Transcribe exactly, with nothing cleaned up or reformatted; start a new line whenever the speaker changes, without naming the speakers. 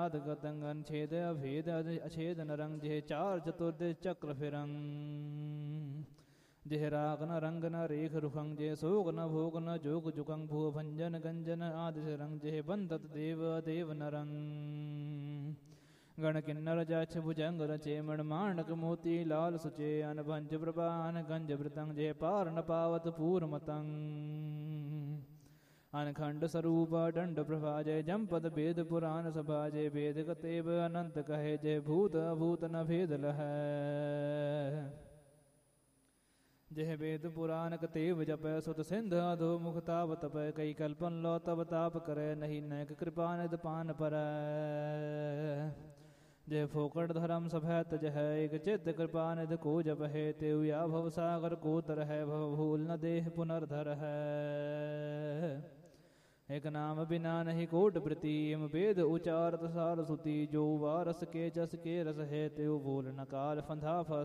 गतंगन छेद अभेद अछेद नरंग जेह चार चतुर्दश चक्र फिरंग जेह राग न रंग न रेख रुखंग जेह सोग न भोग न जोग जुकंग भू भंजन गंजन आदि रंग जेह बंदत देव देव नरंग गण किन्नर जाक्ष भुजंग रचे मणमाणक मोती लाल सुचे अनभंज प्रभान गंज वृतंग जेह पार न पावत पूर मतंग अनखंड स्वरूप दंड प्रभा जय जमपद वेद पुराण सभा जय वेद कतेव अनंत कहे जय भूत अभूत न भेद लह जय वेद पुराण कतेव जप सुत सिंध अधो मुख ताप तप कई कल्पन लो तब ताप करे नहीं नैक कृपा निध पान पर जय फोकट धर्म सभैत जह एक चित्त कृपा निध को जप है तेव या भव सागर को तर है भव भूल न देह पुनर्धर है एक नाम बिना नहीं कोट प्रति इम वेद उचारत सार सुति जो वारस के जस के रस है त्यो बोल नकार फंधा फस